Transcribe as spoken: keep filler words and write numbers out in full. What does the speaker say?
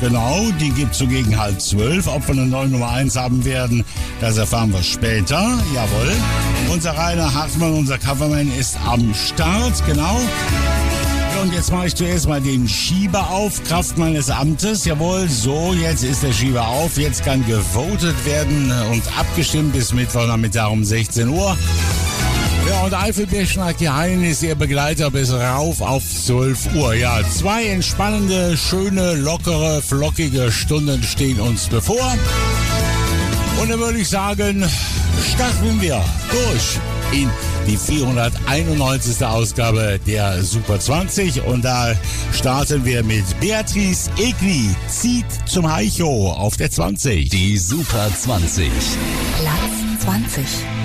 Genau, die gibt's so gegen halb zwölf. Ob wir eine neue Nummer eins haben werden, das erfahren wir später. Jawohl. Unser Rainer Hartmann, unser Coverman, ist am Start. Genau. Und jetzt mache ich zuerst mal den Schieber auf, Kraft meines Amtes. Jawohl, so, jetzt ist der Schieber auf. Jetzt kann gewotet werden und abgestimmt bis Mittwochnachmittag um sechzehn Uhr. Ja, und Eifelbärschnack Hein ist Ihr Begleiter bis rauf auf zwölf Uhr. Ja, zwei entspannende, schöne, lockere, flockige Stunden stehen uns bevor. Und dann würde ich sagen, starten wir durch in die vierhunderteinundneunzigste Ausgabe der Super zwanzig. Und da starten wir mit Beatrice Egli, zieht zum Heicho auf der zwanzig. Die Super zwanzig. Platz zwanzig.